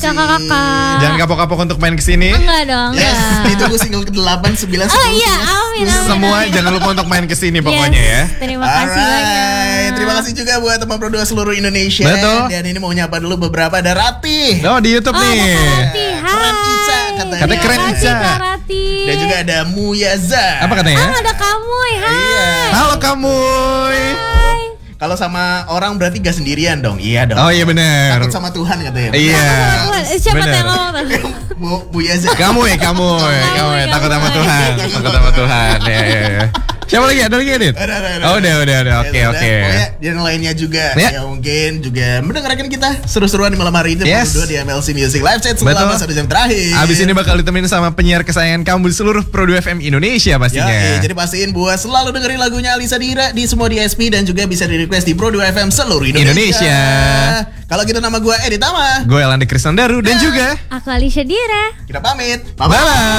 kakak-kakak. Jangan kapok-kapok untuk main kesini. Enggak dong. Yes, Enggak. ditunggu single ke-8, 9, 10. Oh iya, amin. Semua jangan lupa untuk main kesini pokoknya ya. Terima kasih banyak. Terima kasih juga buat teman Pro 2 seluruh Indonesia. Betul. Dan ini mau nyapa dulu beberapa, ada Rati. Oh di YouTube nih. Ada Kak Rati. Hai. Keren Ica katanya. Katanya keren Terima kasih, Ica. Kak Rati. Dan juga ada Muyaza. Apa katanya? Ada kamu. Hai. Iya. Halo kamu. Hai. Kalau sama orang berarti gak sendirian dong. Iya dong. Oh iya benar. Takut sama Tuhan katanya. Iya. Siapa tuh Bener. yang ngomong tuh? Muyaza. Kamu ya takut sama Tuhan. Takut sama Tuhan. Ya. Siapa lagi? Ada lagi Adit? Ada. Oh udah. Oke. Pokoknya yang lainnya juga Ya. yang mungkin juga mendengarkan kita seru-seruan di malam hari ini. Yes. Pro 2 di MLC Music Live Set selama 1 jam terakhir. Abis ini bakal ditemenin sama penyiar kesayangan kamu di seluruh Pro 2 FM Indonesia pastinya. Jadi pastiin buat selalu dengerin lagunya Alisa Dira di semua DSP dan juga bisa di request di Pro 2 FM seluruh Indonesia. Kalau gitu nama gue Edi Tama. Gue Elandi Krisnandaru dan juga Aku Alicia Dira. Kita pamit. bye.